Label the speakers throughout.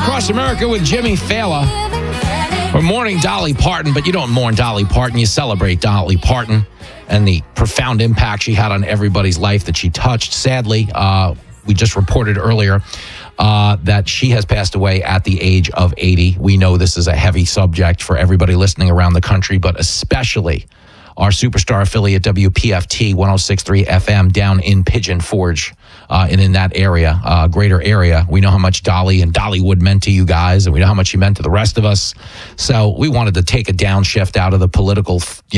Speaker 1: Across America with Jimmy Fallon. We're mourning Dolly Parton, but you don't mourn Dolly Parton. You celebrate Dolly Parton and the profound impact she had on everybody's life that she touched. Sadly, we just reported earlier that she has passed away at the age of 80. We know this is a heavy subject for everybody listening around the country, but especially our superstar affiliate WPFT 106.3 FM down in Pigeon Forge and in that area, greater area. We know how much Dolly and Dollywood meant to you guys, and we know how much she meant to the rest of us. So we wanted to take a downshift out of the political,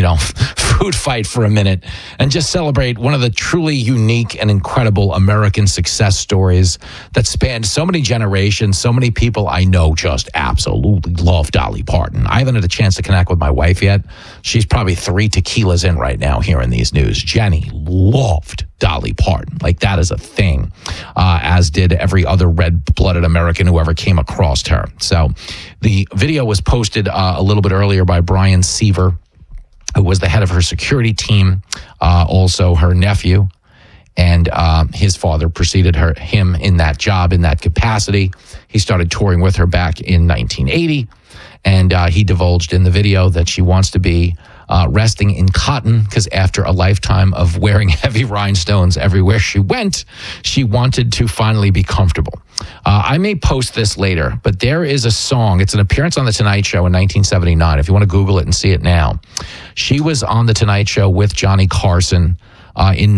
Speaker 1: food fight for a minute and just celebrate one of the truly unique and incredible American success stories that spanned so many generations. So many people I know just absolutely love Dolly Parton. I haven't had a chance to connect with my wife yet. She's probably 3 tequilas in right now hearing these news. Jenny loved Dolly Parton. Like, that is a thing, as did every other red-blooded American who ever came across her. So the video was posted a little bit earlier by Brian Seaver, who was the head of her security team, also her nephew, and his father preceded him in that job, in that capacity. He started touring with her back in 1980, and he divulged in the video that she wants to be resting in cotton because after a lifetime of wearing heavy rhinestones everywhere she went, she wanted to finally be comfortable. I may post this later, but there is a song. It's an appearance on The Tonight Show in 1979. If you want to Google it and see it now. She was on The Tonight Show with Johnny Carson in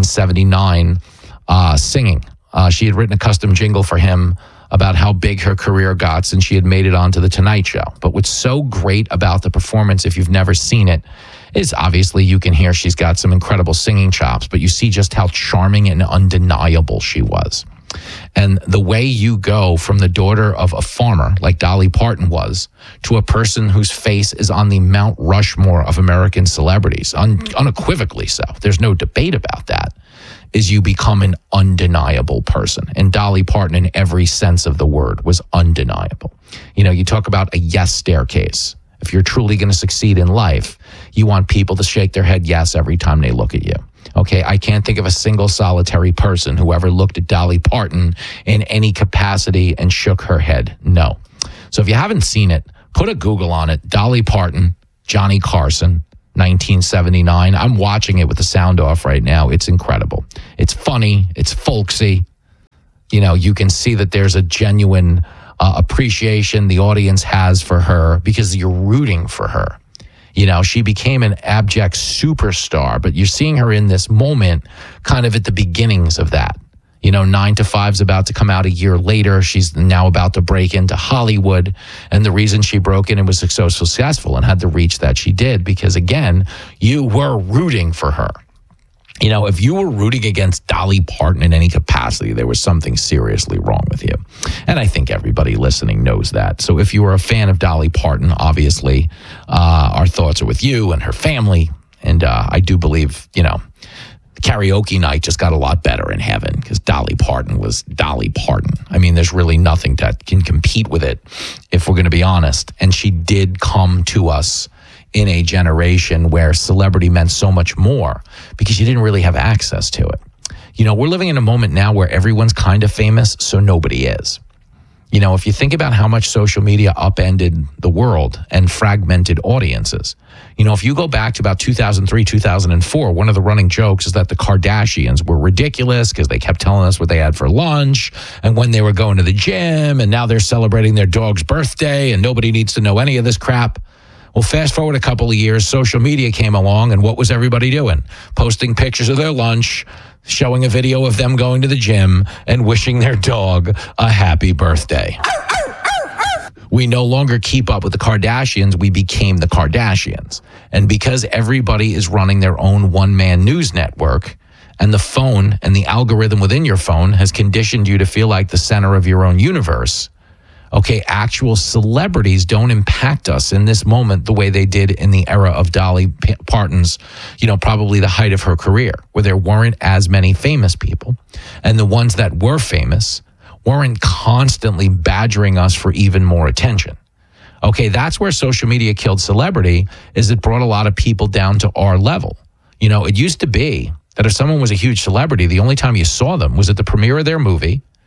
Speaker 1: 1979 singing. She had written a custom jingle for him about how big her career got, and she had made it onto The Tonight Show. But what's so great about the performance, if you've never seen it, is obviously you can hear she's got some incredible singing chops, but you see just how charming and undeniable she was. And the way you go from the daughter of a farmer, like Dolly Parton was, to a person whose face is on the Mount Rushmore of American celebrities, unequivocally so, there's no debate about that, is you become an undeniable person. And Dolly Parton, in every sense of the word, was undeniable. You talk about a yes staircase. If you're truly going to succeed in life, you want people to shake their head yes every time they look at you. Okay, I can't think of a single solitary person who ever looked at Dolly Parton in any capacity and shook her head no. So if you haven't seen it, put a Google on it. Dolly Parton, Johnny Carson, 1979. I'm watching it with the sound off right now. It's incredible. It's funny. It's folksy. You can see that there's a genuine appreciation the audience has for her because you're rooting for her. She became an abject superstar, but you're seeing her in this moment kind of at the beginnings of that. 9 to 5's about to come out a year later. She's now about to break into Hollywood. And the reason she broke in and was so successful and had the reach that she did, because again, you were rooting for her. If you were rooting against Dolly Parton in any capacity, there was something seriously wrong with you. And I think everybody listening knows that. So if you are a fan of Dolly Parton, obviously, our thoughts are with you and her family. And I do believe, karaoke night just got a lot better in heaven because Dolly Parton was Dolly Parton. I mean, there's really nothing that can compete with it, if we're going to be honest. And she did come to us in a generation where celebrity meant so much more because you didn't really have access to it. We're living in a moment now where everyone's kind of famous, so nobody is. If you think about how much social media upended the world and fragmented audiences, if you go back to about 2003, 2004, one of the running jokes is that the Kardashians were ridiculous because they kept telling us what they had for lunch and when they were going to the gym, and now they're celebrating their dog's birthday and nobody needs to know any of this crap. Well, fast forward a couple of years, social media came along, and what was everybody doing? Posting pictures of their lunch, showing a video of them going to the gym, and wishing their dog a happy birthday. We no longer keep up with the Kardashians. We became the Kardashians. And because everybody is running their own one-man news network, and the phone and the algorithm within your phone has conditioned you to feel like the center of your own universe, okay, actual celebrities don't impact us in this moment the way they did in the era of Dolly Parton's, probably the height of her career, where there weren't as many famous people. And the ones that were famous weren't constantly badgering us for even more attention. Okay, that's where social media killed celebrity, is it brought a lot of people down to our level. It used to be that if someone was a huge celebrity, the only time you saw them was at the premiere of their movie,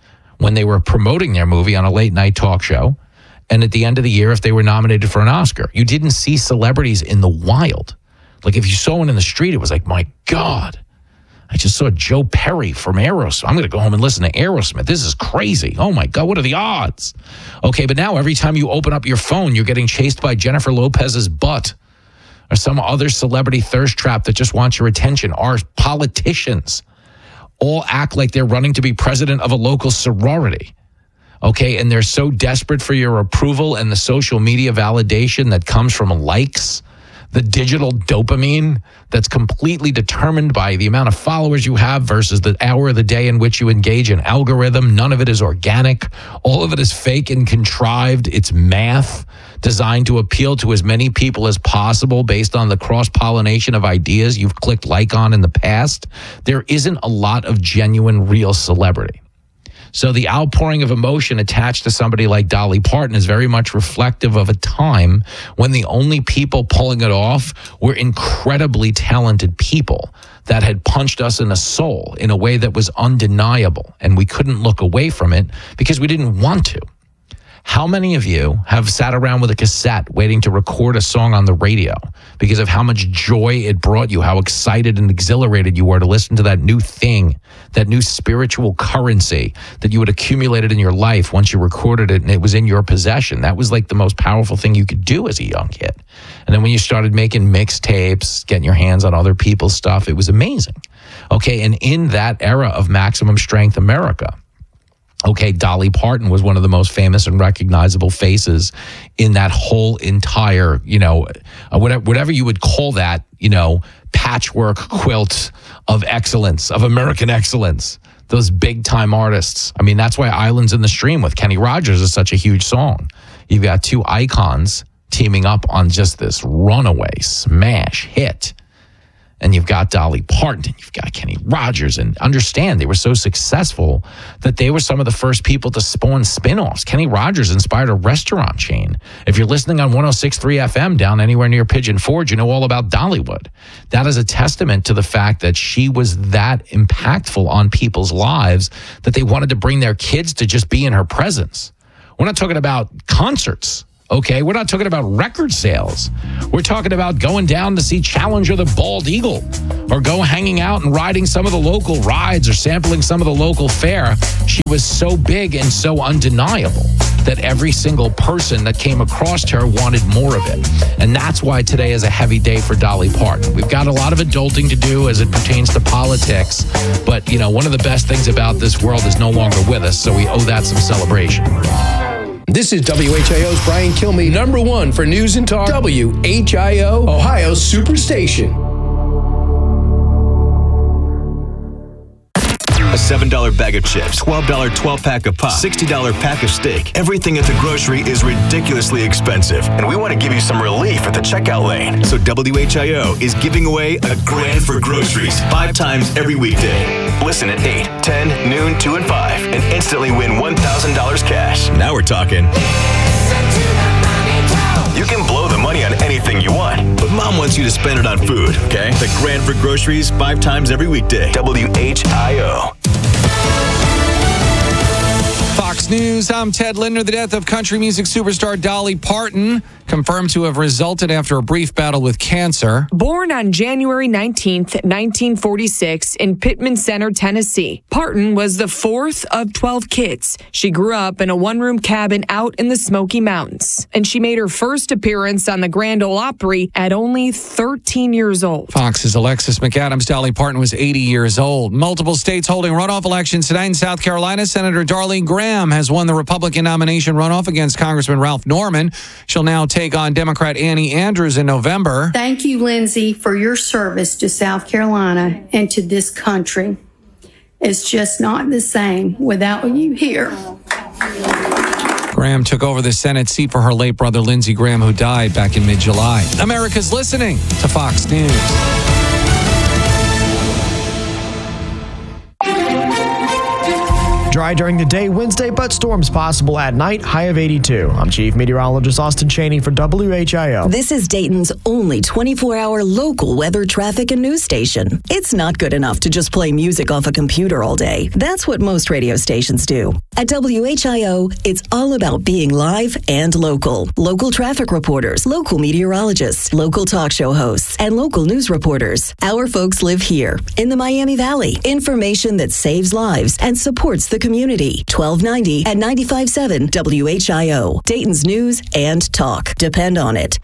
Speaker 1: when they were promoting their movie on a late night talk show. And at the end of the year, if they were nominated for an Oscar, you didn't see celebrities in the wild. Like if you saw one in the street, it was like, my God, I just saw Joe Perry from Aerosmith. I'm going to go home and listen to Aerosmith. This is crazy. Oh my God, what are the odds? Okay, but now every time you open up your phone, you're getting chased by Jennifer Lopez's butt or some other celebrity thirst trap that just wants your attention. Our politicians all act like they're running to be president of a local sorority. Okay, and they're so desperate for your approval and the social media validation that comes from likes, the digital dopamine that's completely determined by the amount of followers you have versus the hour of the day in which you engage in algorithm. None of it is organic. All of it is fake and contrived. It's math designed to appeal to as many people as possible based on the cross-pollination of ideas you've clicked like on in the past. There isn't a lot of genuine, real celebrity. So the outpouring of emotion attached to somebody like Dolly Parton is very much reflective of a time when the only people pulling it off were incredibly talented people that had punched us in the soul in a way that was undeniable. And we couldn't look away from it because we didn't want to. How many of you have sat around with a cassette waiting to record a song on the radio because of how much joy it brought you, how excited and exhilarated you were to listen to that new thing, that new spiritual currency that you had accumulated in your life once you recorded it and it was in your possession? That was like the most powerful thing you could do as a young kid. And then when you started making mixtapes, getting your hands on other people's stuff, it was amazing. Okay, and in that era of Maximum Strength America, okay, Dolly Parton was one of the most famous and recognizable faces in that whole entire, whatever you would call that, patchwork quilt of excellence, of American excellence, those big time artists. I mean, that's why Islands in the Stream with Kenny Rogers is such a huge song. You've got two icons teaming up on just this runaway smash hit. And you've got Dolly Parton, and you've got Kenny Rogers, and understand they were so successful that they were some of the first people to spawn spinoffs. Kenny Rogers inspired a restaurant chain. If you're listening on 106.3 FM down anywhere near Pigeon Forge, you know all about Dollywood. That is a testament to the fact that she was that impactful on people's lives that they wanted to bring their kids to just be in her presence. We're not talking about concerts. Okay, we're not talking about record sales. We're talking about going down to see Challenger the Bald Eagle or go hanging out and riding some of the local rides or sampling some of the local fare. She was so big and so undeniable that every single person that came across her wanted more of it. And that's why today is a heavy day for Dolly Parton. We've got a lot of adulting to do as it pertains to politics, but one of the best things about this world is no longer with us, so we owe that some celebration.
Speaker 2: This is WHIO's Brian Kilmeade, number one for news and talk, WHIO, Ohio Superstation.
Speaker 3: A $7 bag of chips, $12 12-pack of pop, $60 pack of steak. Everything at the grocery is ridiculously expensive, and we want to give you some relief at the checkout lane. So WHIO is giving away a grand for groceries 5 times every weekday. Listen at 8, 10, noon, 2, and 5, and instantly win $1,000 cash. Now we're talking. You can blow the money on anything you want, but Mom wants you to spend it on food, okay? The grand for groceries 5 times every weekday. WHIO.
Speaker 4: Fox News, I'm Ted Linder. The death of country music superstar Dolly Parton confirmed to have resulted after a brief battle with cancer.
Speaker 5: Born on January 19th, 1946 in Pittman Center, Tennessee, Parton was the fourth of 12 kids. She grew up in a one-room cabin out in the Smoky Mountains, and she made her first appearance on the Grand Ole Opry at only 13 years old.
Speaker 4: Fox's Alexis McAdams. Dolly Parton was 80 years old. Multiple states holding runoff elections tonight. In South Carolina, Senator Darlene Graham has won the Republican nomination runoff against Congressman Ralph Norman. She'll now take on Democrat Annie Andrews in November.
Speaker 6: Thank you, Lindsey, for your service to South Carolina and to this country. It's just not the same without you here.
Speaker 4: Graham took over the Senate seat for her late brother, Lindsey Graham, who died back in mid-July. America's listening to Fox News.
Speaker 7: Dry during the day Wednesday, but storms possible at night, high of 82. I'm Chief Meteorologist Austin Chaney for WHIO.
Speaker 8: This is Dayton's only 24-hour local weather, traffic, and news station. It's not good enough to just play music off a computer all day. That's what most radio stations do. At WHIO, it's all about being live and local. Local traffic reporters, local meteorologists, local talk show hosts, and local news reporters. Our folks live here in the Miami Valley. Information that saves lives and supports the community. 1290 and 95.7 WHIO. Dayton's news and talk. Depend on it.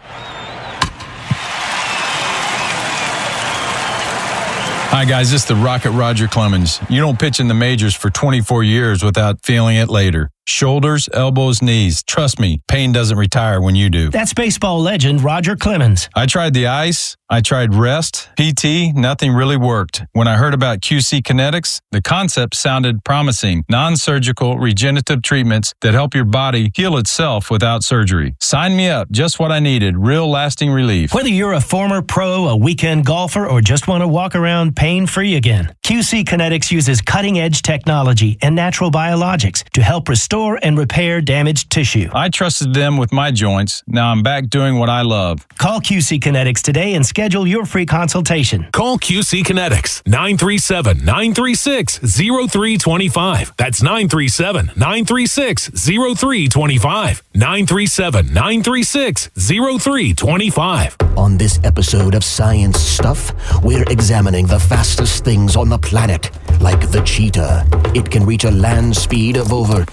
Speaker 9: Hi, guys. This is the Rocket Roger Clemens. You don't pitch in the majors for 24 years without feeling it later. Shoulders, elbows, knees. Trust me, pain doesn't retire when you do.
Speaker 10: That's baseball legend Roger Clemens.
Speaker 9: I tried the ice. I tried rest, PT, nothing really worked. When I heard about QC Kinetics, the concept sounded promising. Non-surgical regenerative treatments that help your body heal itself without surgery. Sign me up. Just what I needed. Real lasting relief.
Speaker 10: Whether you're a former pro, a weekend golfer, or just want to walk around pain-free again, QC Kinetics uses cutting-edge technology and natural biologics to help restore and repair damaged tissue.
Speaker 9: I trusted them with my joints. Now I'm back doing what I love.
Speaker 10: Call QC Kinetics today and schedule your free consultation.
Speaker 11: Call QC Kinetics, 937-936-0325. That's 937-936-0325. 937-936-0325.
Speaker 12: On this episode of Science Stuff, we're examining the fastest things on the planet, like the cheetah. It can reach a land speed of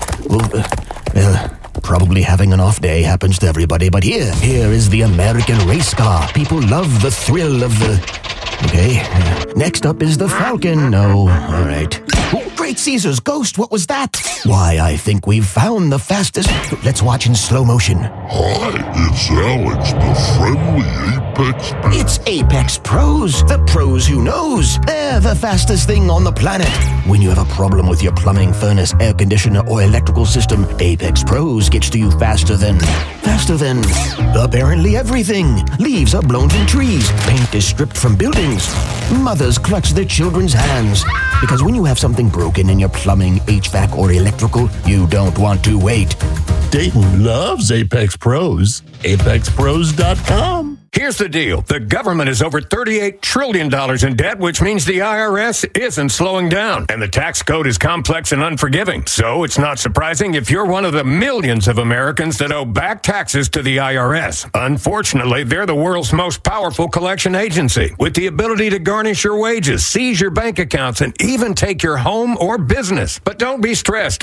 Speaker 12: probably having an off day happens to everybody, but here is the American race car. People love the thrill of the... Okay, next up is the Falcon. No, all right. Oh, Great Caesar's ghost, what was that? Why, I think we've found the fastest... Let's watch in slow motion.
Speaker 13: Hi, it's Alex, the friendly Apex Pro.
Speaker 12: It's Apex Pros, the pros who knows. They're the fastest thing on the planet. When you have a problem with your plumbing, furnace, air conditioner, or electrical system, Apex Pros gets to you faster than apparently everything. Leaves are blown from trees. Paint is stripped from buildings. Mothers clutch their children's hands. Because when you have something broken in your plumbing, HVAC, or electrical, you don't want to wait.
Speaker 13: Dayton loves Apex Pros. ApexPros.com.
Speaker 14: Here's the deal. The government is over $38 trillion in debt, which means the IRS isn't slowing down. And the tax code is complex and unforgiving. So it's not surprising if you're one of the millions of Americans that owe back taxes to the IRS. Unfortunately, they're the world's most powerful collection agency, with the ability to garnish your wages, seize your bank accounts, and even take your home or business. But don't be stressed.